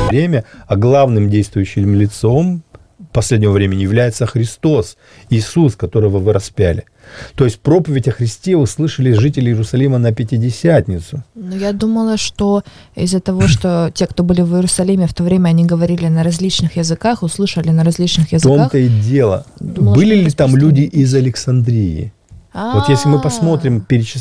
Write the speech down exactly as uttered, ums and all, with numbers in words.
время, а главным действующим лицом последнего времени является Христос, Иисус, которого вы распяли. То есть проповедь о Христе услышали жители Иерусалима на Пятидесятницу. Но я думала, что из-за того, что те, кто были в Иерусалиме в то время, они говорили на различных языках, услышали на различных языках. В том-то и дело. Думала, были ли там люди из Александрии? А-а-а. Вот если мы посмотрим перечисление